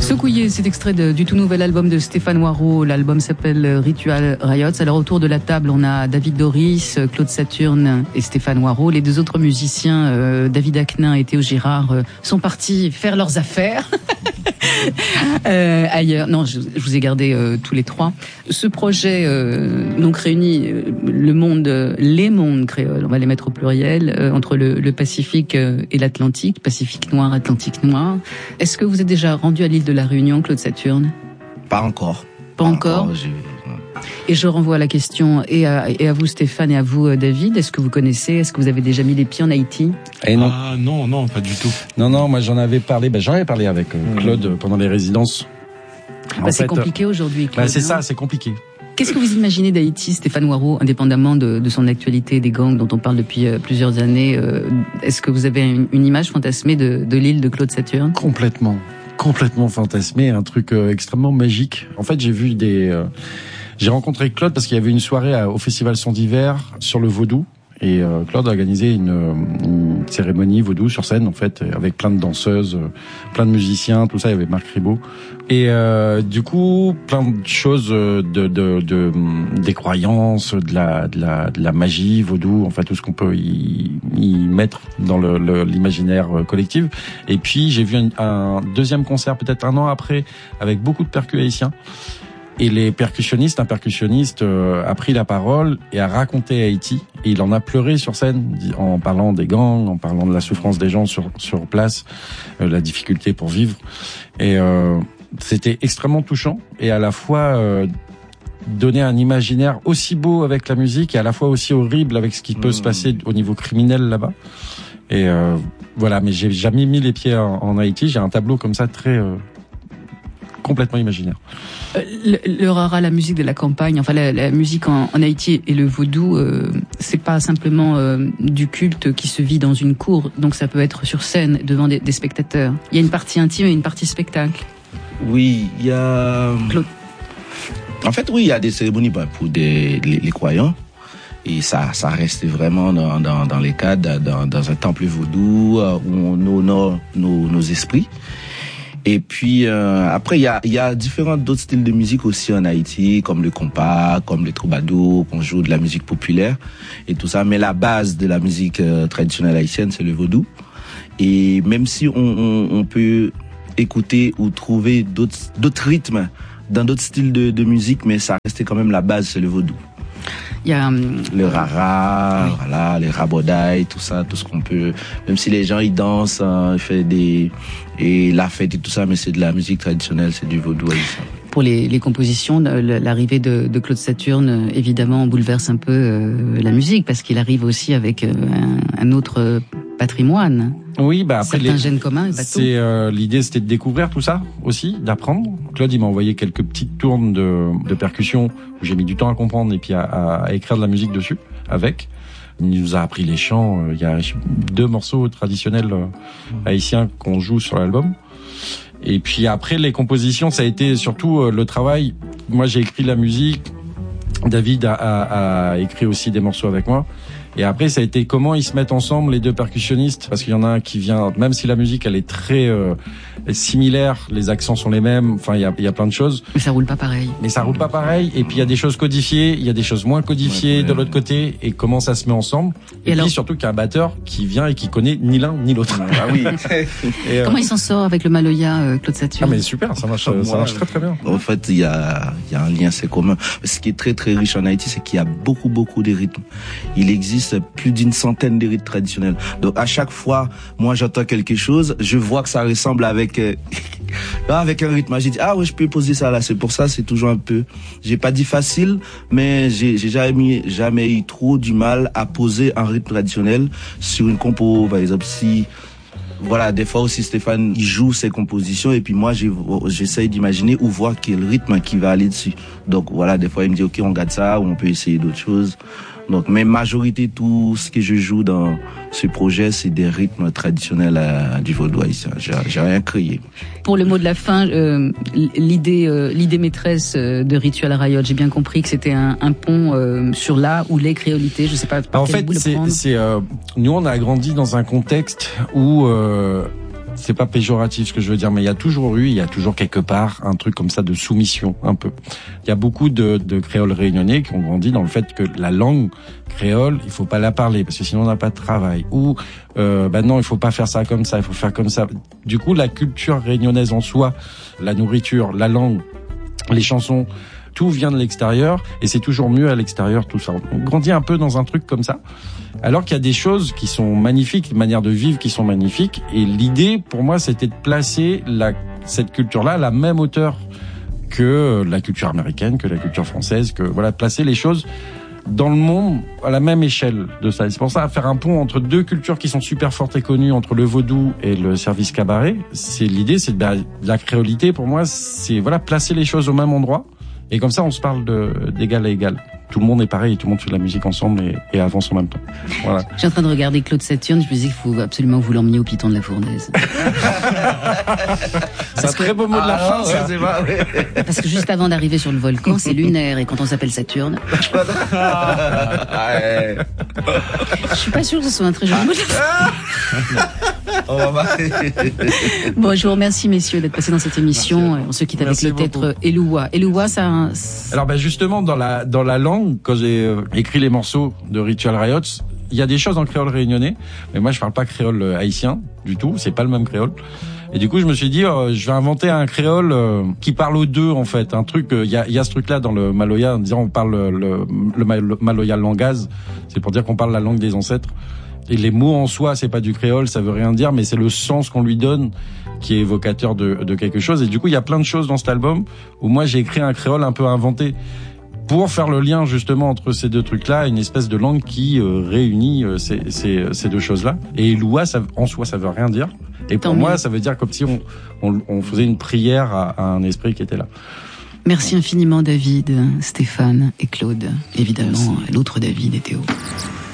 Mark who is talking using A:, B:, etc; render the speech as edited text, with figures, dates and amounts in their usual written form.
A: Secouillé, c'est extrait du tout nouvel album de Stéphane Noireau. L'album s'appelle Ritual Riots. Alors autour de la table, on a David Doris, Claude Saturne et Stéphane Noireau. Les deux autres musiciens, David Aknin et Théo Girard, sont partis faire leurs affaires ailleurs. Non, je vous ai gardé tous les trois. Ce projet donc réunit les mondes créoles, on va les mettre au pluriel, entre le Pacifique et l'Atlantique, Pacifique noir, Atlantique noir. Est-ce que vous êtes déjà rendu à l'île de la Réunion, Claude Saturne?
B: Pas encore.
A: Pas encore. Et je renvoie la question et à vous Stéphane et à vous David. Est-ce que vous connaissez, est-ce que vous avez déjà mis les pieds en Haïti?
C: Non.
D: Ah non, pas du tout.
C: Non, moi j'en avais parlé avec Claude pendant les résidences.
A: C'est compliqué aujourd'hui, Claude.
C: C'est ça, c'est compliqué.
A: Qu'est-ce que vous imaginez d'Haïti, Stéphane Noireau, indépendamment de son actualité, des gangs dont on parle depuis plusieurs années? Est-ce que vous avez une image fantasmée de l'île de Claude Saturne?
C: Complètement fantasmé, un truc extrêmement magique. En fait, j'ai rencontré Claude parce qu'il y avait une soirée au Festival Son d'hiver sur le vaudou. Et Claude a organisé une cérémonie vaudou sur scène, en fait, avec plein de danseuses, plein de musiciens, tout ça. Il y avait Marc Ribot. Et du coup, plein de choses des croyances, de la magie vaudou, en fait, tout ce qu'on peut y mettre dans l'imaginaire collectif. Et puis, j'ai vu un deuxième concert, peut-être un an après, avec beaucoup de percus haïtiens. Et un percussionniste a pris la parole et a raconté Haïti. Et il en a pleuré sur scène en parlant des gangs, en parlant de la souffrance des gens sur place, la difficulté pour vivre. Et c'était extrêmement touchant et à la fois donner un imaginaire aussi beau avec la musique et à la fois aussi horrible avec ce qui peut se passer au niveau criminel là-bas. Et voilà, mais j'ai jamais mis les pieds en Haïti. J'ai un tableau comme ça très complètement imaginaire.
A: Le rara, la musique de la campagne, enfin la musique en Haïti et le vaudou, c'est pas simplement du culte qui se vit dans une cour, donc ça peut être sur scène devant des spectateurs. Il y a une partie intime et une partie spectacle.
B: Oui, il y a...
A: Claude.
B: En fait, oui, il y a des cérémonies pour les croyants. Et ça reste vraiment dans les cadres, dans un temple vaudou où on honore nos esprits. Et puis après il y a différents d'autres styles de musique aussi en Haïti, comme le compas, comme les troubadours, qu'on joue de la musique populaire et tout ça. Mais la base de la musique traditionnelle haïtienne, c'est le vaudou. Et même si on peut écouter ou trouver d'autres rythmes dans d'autres styles de musique, mais ça restait quand même la base, c'est le vaudou.
A: Il y a
B: le rara, voilà, les rabodailles, tout ça, tout ce qu'on peut. Même si les gens ils dansent, ils font et la fête et tout ça, mais c'est de la musique traditionnelle, c'est du vaudou haïtien.
A: Pour les compositions, l'arrivée de Claude Saturne, évidemment, bouleverse un peu la musique parce qu'il arrive aussi avec un autre patrimoine.
C: Oui, après
A: certains gènes communs.
C: L'idée, c'était de découvrir tout ça aussi, d'apprendre. Claude, il m'a envoyé quelques petites tournes de percussion où j'ai mis du temps à comprendre et puis à écrire de la musique dessus avec. Il nous a appris les chants. Il y a 2 morceaux traditionnels haïtiens qu'on joue sur l'album. Et puis après, les compositions, ça a été surtout le travail. Moi, j'ai écrit la musique. David a écrit aussi des morceaux avec moi. Et après, ça a été comment ils se mettent ensemble, les deux percussionnistes, parce qu'il y en a un qui vient, même si la musique, elle est très similaire, les accents sont les mêmes, enfin, il y a plein de choses.
A: Mais ça roule pas pareil.
C: Et puis, il y a des choses codifiées, il y a des choses moins codifiées de l'autre côté, et comment ça se met ensemble. Et puis, surtout qu'il y a un batteur qui vient et qui connaît ni l'un ni l'autre.
B: Ah oui.
A: Comment il s'en sort avec le Maloya, Claude Saturne?
C: Ah, mais super, ça marche très très bien.
B: En fait, il y a un lien, c'est commun. Ce qui est très très riche en Haïti, c'est qu'il y a beaucoup de rythmes. Il existe plus d'une centaine de rythmes traditionnels. Donc à chaque fois, moi j'entends quelque chose, je vois que ça ressemble avec un rythme. J'ai dit ah oui, je peux poser ça là. C'est pour ça, c'est toujours un peu. J'ai pas dit facile, mais j'ai jamais eu trop du mal à poser un rythme traditionnel sur une compo. Par exemple, si voilà, des fois aussi Stéphane il joue ses compositions et puis moi j'essaye d'imaginer ou voir quel rythme qui va aller dessus. Donc voilà, des fois il me dit ok, on garde ça ou on peut essayer d'autres choses. Donc, mais majorité, tout ce que je joue dans ce projet, c'est des rythmes traditionnels du vaudou haïtien. J'ai rien créé.
A: Pour le mot de la fin, l'idée maîtresse de Ritual Riots, j'ai bien compris que c'était un pont sur la ou les créolités. Je sais pas par quel bout le prendre.
C: Nous, on a grandi dans un contexte où c'est pas péjoratif ce que je veux dire, mais il y a toujours quelque part un truc comme ça de soumission, un peu. Il y a beaucoup de créoles réunionnais qui ont grandi dans le fait que la langue créole, il faut pas la parler parce que sinon on n'a pas de travail. Ou non, il faut pas faire ça comme ça, il faut faire comme ça. Du coup, la culture réunionnaise en soi, la nourriture, la langue, les chansons, tout vient de l'extérieur et c'est toujours mieux à l'extérieur, tout ça. On grandit un peu dans un truc comme ça. Alors qu'il y a des choses qui sont magnifiques, des manières de vivre qui sont magnifiques. Et l'idée, pour moi, c'était de placer cette culture-là à la même hauteur que la culture américaine, que la culture française, placer les choses dans le monde à la même échelle de ça. Et c'est pour ça, faire un pont entre deux cultures qui sont super fortes et connues, entre le vaudou et le service cabaret. L'idée, c'est de la créolité. Pour moi, c'est placer les choses au même endroit. Et comme ça, on se parle d'égal à égal. Tout le monde est pareil, tout le monde fait de la musique ensemble et avance en même temps. Voilà.
A: Je suis en train de regarder Claude Saturne, je me dis qu'il faut absolument vous l'emmener au Piton de la Fournaise.
C: C'est un très beau mot de la fin, ça.
A: Parce que juste avant d'arriver sur le volcan, c'est lunaire, et quand on s'appelle Saturne... Je suis pas sûre que ce soit un très joli mot de la fin. Bon, je vous remercie, messieurs, d'être passés dans cette émission. On se quitte avec le titre Eloua. Eloua, ça...
C: Alors, justement, dans la langue, quand j'ai écrit les morceaux de Ritual Riots, il y a des choses en créole réunionnais, mais moi je parle pas créole haïtien du tout, c'est pas le même créole. Et du coup je me suis dit je vais inventer un créole qui parle aux deux en fait, un truc il y a ce truc là dans le maloya en disant on parle le maloya langaz, c'est pour dire qu'on parle la langue des ancêtres. Et les mots en soi, c'est pas du créole, ça veut rien dire, mais c'est le sens qu'on lui donne qui est évocateur de quelque chose. Et du coup, il y a plein de choses dans cet album où moi j'ai écrit un créole un peu inventé pour faire le lien justement entre ces deux trucs-là, une espèce de langue qui réunit ces deux choses-là. Et Eloua, en soi, ça veut rien dire. Et pour moi, ça veut dire comme si on faisait une prière à un esprit qui était là.
A: Merci infiniment David, Stéphane et Claude. Évidemment, l'autre David et Théo.